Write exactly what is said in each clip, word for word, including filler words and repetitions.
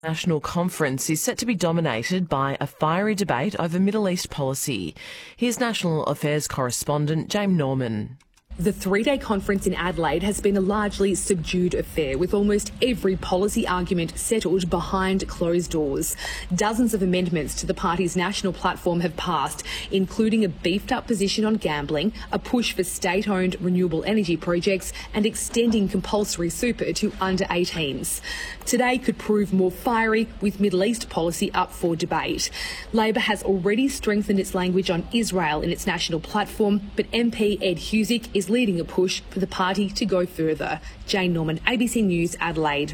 National conference is set to be dominated by a fiery debate over Middle East policy. Here's National Affairs correspondent James Norman. The three-day conference in Adelaide has been a largely subdued affair, with almost every policy argument settled behind closed doors. Dozens of amendments to the party's national platform have passed, including a beefed-up position on gambling, a push for state-owned renewable energy projects and extending compulsory super to under eighteens. Today could prove more fiery, with Middle East policy up for debate. Labor has already strengthened its language on Israel in its national platform, but M P Ed Husic is leading a push for the party to go further. Jane Norman, A B C News, Adelaide.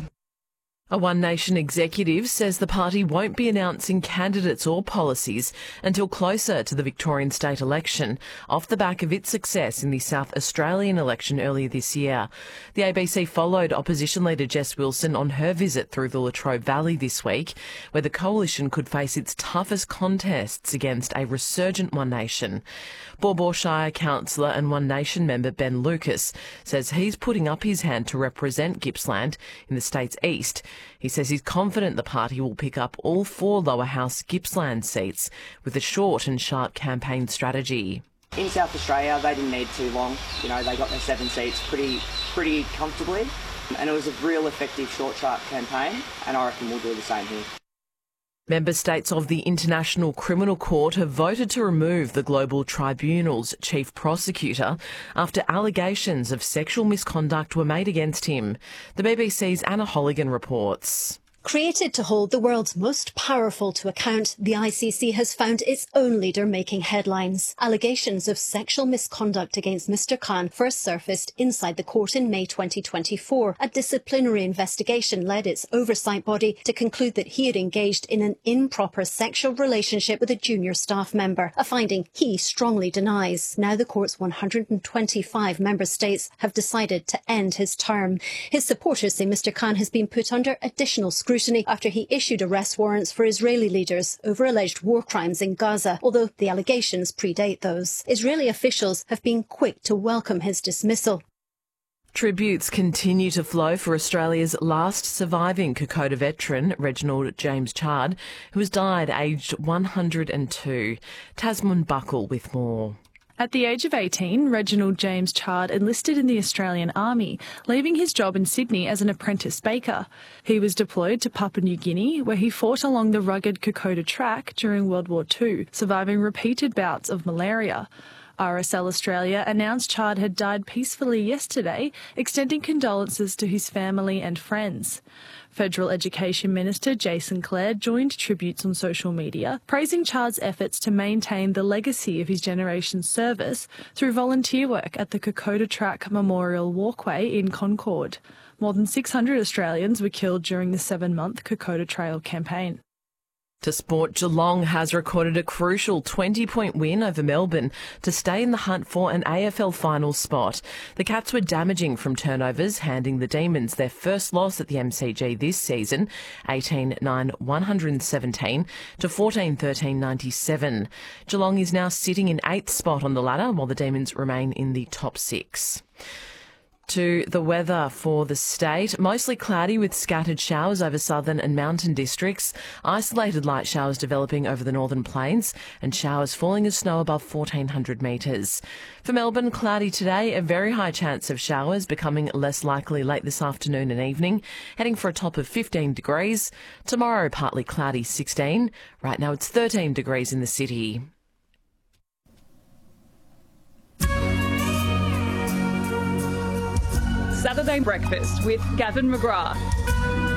A One Nation executive says the party won't be announcing candidates or policies until closer to the Victorian state election, off the back of its success in the South Australian election earlier this year. The A B C followed opposition leader Jess Wilson on her visit through the Latrobe Valley this week, where the coalition could face its toughest contests against a resurgent One Nation. Baw Baw Shire councillor and One Nation member Ben Lucas says he's putting up his hand to represent Gippsland in the state's east. He says he's confident the party will pick up all four lower house Gippsland seats with a short and sharp campaign strategy. In South Australia, they didn't need too long. You know, they got their seven seats pretty, pretty comfortably, and it was a real effective short, sharp campaign, and I reckon we'll do the same here. Member states of the International Criminal Court have voted to remove the Global Tribunal's chief prosecutor after allegations of sexual misconduct were made against him. The B B C's Anna Holligan reports. Created to hold the world's most powerful to account, the I C C has found its own leader making headlines. Allegations of sexual misconduct against Mister Khan first surfaced inside the court in May twenty twenty-four. A disciplinary investigation led its oversight body to conclude that he had engaged in an improper sexual relationship with a junior staff member, a finding he strongly denies. Now the court's one hundred twenty-five member states have decided to end his term. His supporters say Mister Khan has been put under additional scrutiny after he issued arrest warrants for Israeli leaders over alleged war crimes in Gaza, although the allegations predate those. Israeli officials have been quick to welcome his dismissal. Tributes continue to flow for Australia's last surviving Kokoda veteran, Reginald James Chard, who has died aged one hundred two. Tasman Buckle with more. At the age of eighteen, Reginald James Chard enlisted in the Australian Army, leaving his job in Sydney as an apprentice baker. He was deployed to Papua New Guinea, where he fought along the rugged Kokoda Track during World War Two, surviving repeated bouts of malaria. R S L Australia announced Chard had died peacefully yesterday, extending condolences to his family and friends. Federal Education Minister Jason Clare joined tributes on social media, praising Chard's efforts to maintain the legacy of his generation's service through volunteer work at the Kokoda Track Memorial Walkway in Concord. More than six hundred Australians were killed during the seven-month Kokoda Trail campaign. To sport, Geelong has recorded a crucial twenty-point win over Melbourne to stay in the hunt for an A F L final spot. The Cats were damaging from turnovers, handing the Demons their first loss at the M C G this season, eighteen nine one hundred seventeen to fourteen thirteen ninety-seven. Geelong is now sitting in eighth spot on the ladder, while the Demons remain in the top six. To the weather for the state. Mostly cloudy with scattered showers over southern and mountain districts. Isolated light showers developing over the northern plains and showers falling as snow above fourteen hundred metres. For Melbourne, cloudy today, a very high chance of showers becoming less likely late this afternoon and evening, heading for a top of fifteen degrees. Tomorrow, partly cloudy, sixteen. Right now it's thirteen degrees in the city. Saturday Breakfast with Gavin McGrath.